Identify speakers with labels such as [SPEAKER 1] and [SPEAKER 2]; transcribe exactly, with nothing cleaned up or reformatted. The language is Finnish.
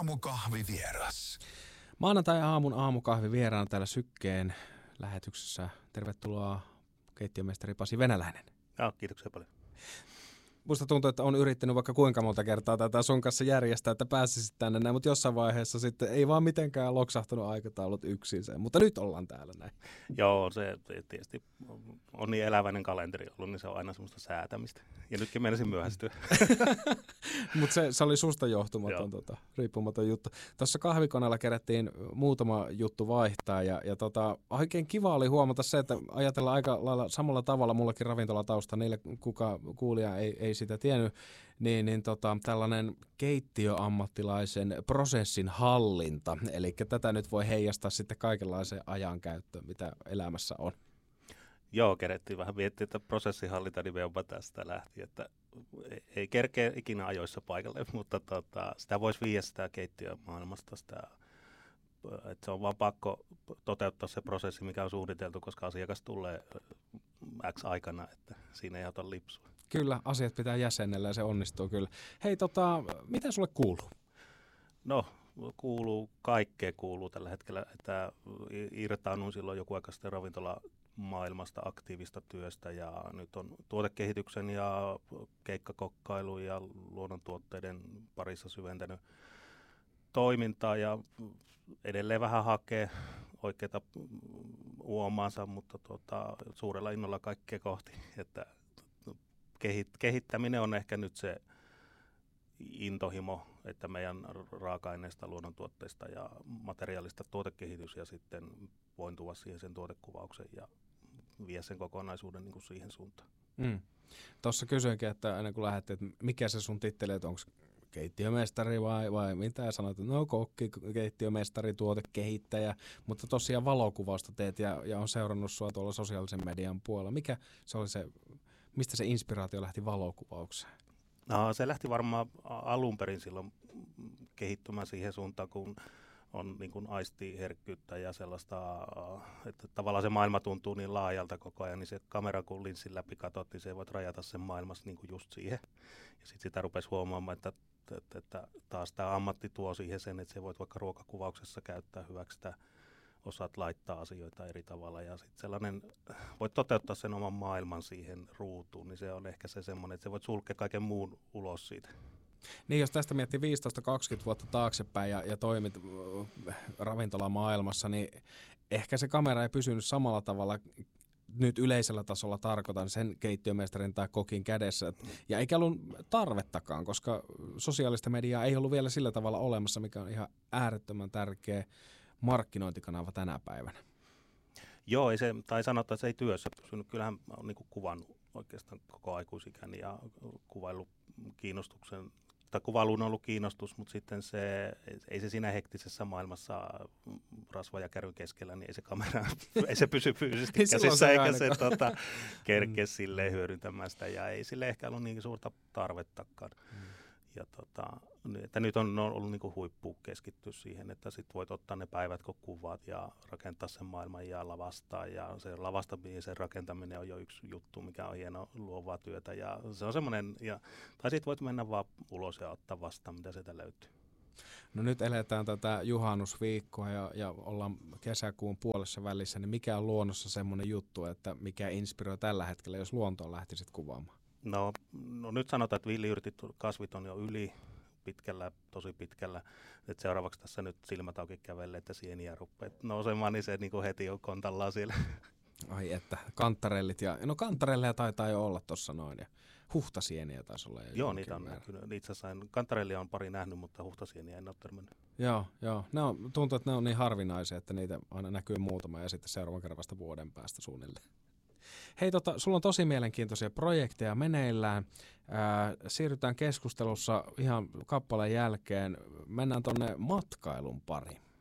[SPEAKER 1] Aamukahvivieras.
[SPEAKER 2] Maanantai-aamun aamukahvi vieraana täällä Sykkeen lähetyksessä. Tervetuloa keittiömestari Pasi Venäläinen.
[SPEAKER 3] Ja, kiitoksia paljon.
[SPEAKER 2] Musta tuntuu, että on yrittänyt vaikka kuinka monta kertaa tätä sun kanssa järjestää, että pääsisit tänne näin, mutta jossain vaiheessa sitten ei vaan mitenkään loksahtunut aikataulut yksin sen. Mutta nyt ollaan täällä näin.
[SPEAKER 3] Joo, se tietysti on niin eläväinen kalenteri ollut, niin se on aina semmoista säätämistä. Ja nytkin menisin myöhästyä.
[SPEAKER 2] Mutta se, se oli susta johtumaton, tota, riippumaton juttu. Tuossa kahvikoneella kerättiin muutama juttu vaihtaa ja, ja tota, oikein kiva oli huomata se, että ajatellaan aika lailla samalla tavalla, mullakin ravintolatausta, niille kuka kuulija ei, ei sitä tiennyt, niin, niin tota, tällainen keittiöammattilaisen prosessin hallinta, eli tätä nyt voi heijastaa sitten kaikenlaiseen ajankäyttöön, mitä elämässä on.
[SPEAKER 3] Joo, kerettiin vähän miettiä, että prosessihallinta nimenomaan tästä lähti, että ei kerkeä ikinä ajoissa paikalle, mutta tota, sitä voisi viedä sitä keittiömaailmasta, sitä, että se on vaan pakko toteuttaa se prosessi, mikä on suunniteltu, koska asiakas tulee X aikana, että siinä ei ota lipsua.
[SPEAKER 2] Kyllä, asiat pitää jäsennellä ja se onnistuu kyllä. Hei, tota, mitä sulle kuuluu?
[SPEAKER 3] No, kuuluu, kaikkea kuuluu tällä hetkellä, että irtaannun silloin joku aika sitten ravintolamaailmasta aktiivista työstä ja nyt on tuotekehityksen ja keikkakokkailun ja luonnontuotteiden parissa syventänyt toimintaa ja edelleen vähän hakee oikeita uomaansa, mutta tuota, suurella innolla kaikkea kohti, että kehittäminen on ehkä nyt se intohimo, että meidän raaka-aineista, luonnontuotteista ja materiaalista tuotekehitys ja sitten voin tuoda siihen sen tuotekuvauksen ja vie sen kokonaisuuden niin kuin siihen suuntaan.
[SPEAKER 2] Mm. Tuossa kysyinkin, että ennen kuin lähdettiin, että mikä se sun titteli, että onko keittiömestari vai, vai mitä, ja sanoit, että no kokki, keittiömestari, tuotekehittäjä, mutta tosiaan valokuvausta teet ja, ja on seurannut sua tuolla sosiaalisen median puolella. Mikä se oli se, mistä se inspiraatio lähti valokuvaukseen?
[SPEAKER 3] No, se lähti varmaan alun perin silloin kehittymään siihen suuntaan, kun on niin kuin aistiherkkyyttä ja sellaista, että tavallaan se maailma tuntuu niin laajalta koko ajan, niin se kamera kun linssin läpi katsottiin, se voit rajata sen maailmassa niin kuin just siihen. Ja sitten sitä rupesi huomaamaan, että, että, että taas tämä ammatti tuo siihen sen, että se voit vaikka ruokakuvauksessa käyttää hyväksi sitä, osaat laittaa asioita eri tavalla ja sitten sellainen, voit toteuttaa sen oman maailman siihen ruutuun, niin se on ehkä se semmoinen, että se voit sulkea kaiken muun ulos siitä.
[SPEAKER 2] Niin, jos tästä miettii viisitoista kaksikymmentä vuotta taaksepäin ja, ja toimit ravintolamaailmassa, niin ehkä se kamera ei pysynyt samalla tavalla, nyt yleisellä tasolla tarkoitan sen keittiömestarin tai kokin kädessä. Ja eikä ollut tarvettakaan, koska sosiaalista mediaa ei ollut vielä sillä tavalla olemassa, mikä on ihan äärettömän tärkeä markkinointikanava tänä päivänä.
[SPEAKER 3] Joo, ei se, tai sanotaan, että se ei työssä pysynyt. Kyllähän on niin kuin kuvannut oikeastaan koko aikuisikäni ja kuvaillut kiinnostuksen, tai kuvailuun on ollut kiinnostus, mutta sitten se, ei se siinä hektisessä maailmassa rasva ja kärry keskellä, niin ei se kamera, ei se pysy fyysisesti käsissä, eikä se tota, kerkeä silleen hyödyntämään sitä, ja ei sille ehkä ollut niin suurta tarvettakaan. Mm. Ja tota, että nyt on, on ollut niinku huippu keskittyä siihen, että sit voit ottaa ne päivät, kun kuvat ja rakentaa sen maailman ja lavastaa. Ja se lavastamisen rakentaminen on jo yksi juttu, mikä on hieno luovaa työtä. Ja se on semmoinen, ja, tai sit voit mennä vaan ulos ja ottaa vastaan, mitä sieltä löytyy.
[SPEAKER 2] No nyt eletään tätä juhannusviikkoa ja, ja ollaan kesäkuun puolessa välissä, niin mikä on luonnossa semmoinen juttu, että mikä inspiroi tällä hetkellä, jos luontoon lähtisit kuvaamaan? No,
[SPEAKER 3] no nyt sanotaan, että villiyrtit kasvit on jo yli pitkällä, tosi pitkällä. Et seuraavaksi tässä nyt silmät auki kävelee, että sieniä rupeaa nousemaan, niin se niin kuin heti on kontallaan siellä.
[SPEAKER 2] Ai että, kantarellit ja, no kantarelleja taitaa jo olla tuossa noin ja huhtasieniä taisi olla.
[SPEAKER 3] Joo, niitä on kyllä. Itse asiassa kantarellia on pari nähnyt, mutta huhtasieniä en ole törmännyt.
[SPEAKER 2] Joo, joo. Ne on, tuntuu, että ne on niin harvinaisia, että niitä aina näkyy muutama ja sitten seuraavan kerran vasta vuoden päästä suunnilleen. Hei, tota, sulla on tosi mielenkiintoisia projekteja meneillään. Ää, siirrytään keskustelussa ihan kappaleen jälkeen. Mennään tonne matkailun pariin.